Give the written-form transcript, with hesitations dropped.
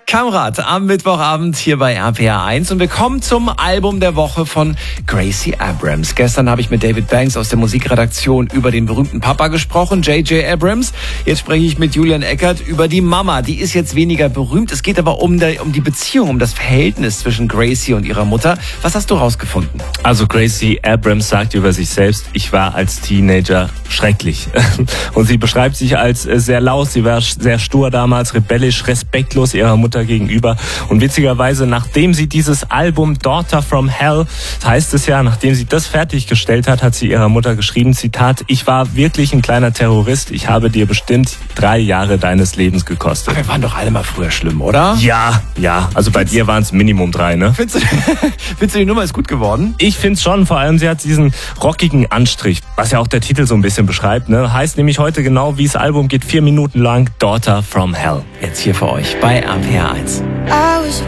Kamerad am Mittwochabend hier bei RPR 1 und wir kommen zum Album der Woche von Gracie Abrams. Gestern habe ich mit David Banks aus der Musikredaktion über den berühmten Papa gesprochen, J.J. Abrams. Jetzt spreche ich mit Julian Eckert über die Mama. Die ist jetzt weniger berühmt. Es geht aber um die Beziehung, um das Verhältnis zwischen Gracie und ihrer Mutter. Was hast du rausgefunden? Also Gracie Abrams sagt über sich selbst, ich war als Teenager schrecklich. Und sie beschreibt sich als sehr laut, sie war sehr stur damals, rebellisch, respektlos ihrer Mutter gegenüber. Und witzigerweise, nachdem sie dieses Album Daughter from Hell, das heißt es ja, nachdem sie das fertiggestellt hat, hat sie ihrer Mutter geschrieben, Zitat, ich war wirklich ein kleiner Terrorist, ich habe dir bestimmt 3 Jahre deines Lebens gekostet. Aber wir waren doch alle mal früher schlimm, oder? Ja, also bei dir waren es Minimum 3, ne? Findest du, die Nummer ist gut geworden? Ich find's schon, vor allem sie hat diesen rockigen Anstrich, was ja auch der Titel so ein bisschen beschreibt, ne? Heißt nämlich heute genau, wie das Album geht, 4 Minuten lang, Daughter from Hell. Jetzt hier für euch bei RPR 1.